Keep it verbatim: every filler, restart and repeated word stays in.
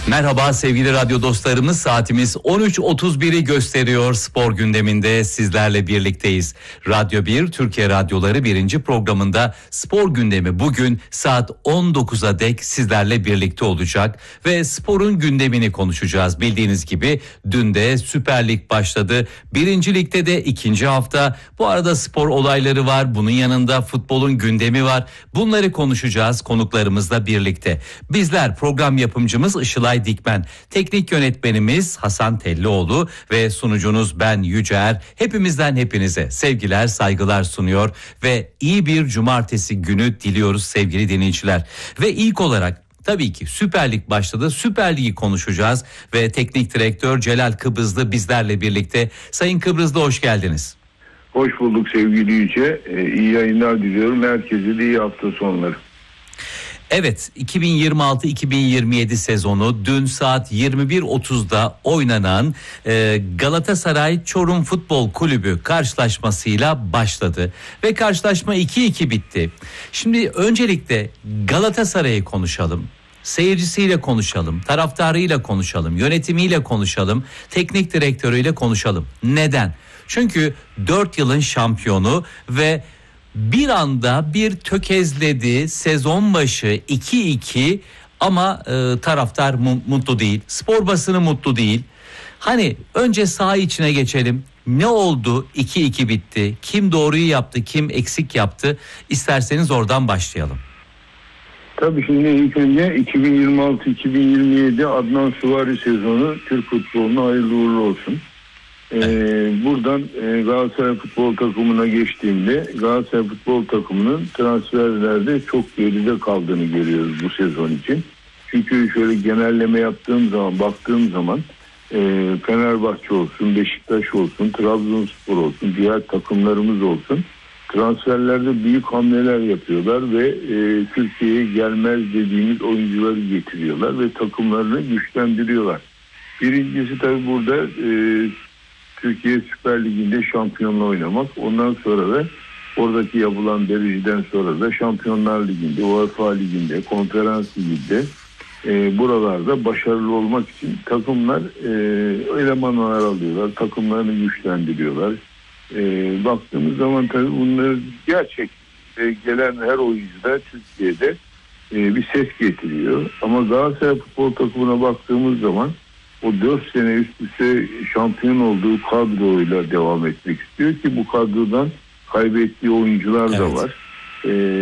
Merhaba sevgili radyo dostlarımız, saatimiz on üç otuz biri gösteriyor. Spor gündeminde sizlerle birlikteyiz. Radyo bir, Türkiye Radyoları birinci programında spor gündemi bugün saat on dokuza dek sizlerle birlikte olacak. Ve sporun gündemini konuşacağız. Bildiğiniz gibi dün de Süper Lig başladı. Birinci Lig'de de ikinci hafta. Bu arada spor olayları var. Bunun yanında futbolun gündemi var. Bunları konuşacağız konuklarımızla birlikte. Bizler program yapımcımız Işılay Dikmen, teknik yönetmenimiz Hasan Tellioğlu ve sunucunuz ben Yücer. Hepimizden hepinize sevgiler, saygılar sunuyor ve iyi bir cumartesi günü diliyoruz sevgili dinleyiciler. Ve ilk olarak tabii ki Süper Lig başladı. Süper Lig'i konuşacağız ve teknik direktör Celal Kıbrızlı bizlerle birlikte. Sayın Kıbrızlı, hoş geldiniz. Hoş bulduk sevgili Yüce. Ee, iyi yayınlar diliyorum. Herkese de iyi hafta sonları. Evet, iki bin yirmi altı iki bin yirmi yedi sezonu dün saat yirmi bir otuzda oynanan e, Galatasaray Çorum Futbol Kulübü karşılaşmasıyla başladı ve karşılaşma iki iki bitti. Şimdi öncelikle Galatasaray'ı konuşalım. Seyircisiyle konuşalım, taraftarıyla konuşalım, yönetimiyle konuşalım, teknik direktörüyle konuşalım. Neden? Çünkü dört yılın şampiyonu ve bir anda bir tökezledi, sezon başı iki iki ama e, taraftar mu- mutlu değil, spor basını mutlu değil. Hani önce saha içine geçelim. Ne oldu? iki iki bitti. Kim doğruyu yaptı, kim eksik yaptı? İsterseniz oradan başlayalım. Tabii şimdi ilk önce iki bin yirmi altı iki bin yirmi yedi Adnan Suvari sezonu Türk futboluna hayırlı uğurlu olsun. Ee, buradan e, Galatasaray futbol takımına geçtiğimde Galatasaray futbol takımının transferlerde çok geride kaldığını görüyoruz bu sezon için. Çünkü şöyle genelleme yaptığım zaman, baktığım zaman e, Fenerbahçe olsun, Beşiktaş olsun, Trabzonspor olsun, diğer takımlarımız olsun, transferlerde büyük hamleler yapıyorlar ve e, Türkiye'ye gelmez dediğimiz oyuncuları getiriyorlar ve takımlarını güçlendiriyorlar. Birincisi tabii burada e, Türkiye Süper Ligi'nde şampiyonla oynamak. Ondan sonra da oradaki yapılan dereceden sonra da Şampiyonlar Ligi'nde, UEFA Ligi'nde, Konferans Ligi'nde e, buralarda başarılı olmak için takımlar e, elemanlar alıyorlar. Takımlarını güçlendiriyorlar. E, baktığımız zaman tabii bunları gerçek e, gelen her oyuncu da Türkiye'de e, bir ses getiriyor. Ama Galatasaray futbol takımına baktığımız zaman o dört sene üst üste şampiyon olduğu kadroyla devam etmek istiyor ki bu kadrodan kaybettiği oyuncular da Evet. var. Ee,